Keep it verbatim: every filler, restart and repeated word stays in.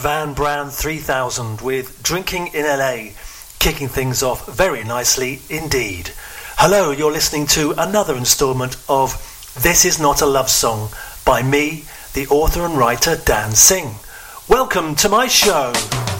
Van Brand three thousand with Drinking in L A, kicking things off very nicely indeed. Hello, you're listening to another instalment of This Is Not a Love Song by me, the author and writer Dan Singh. Welcome to my show.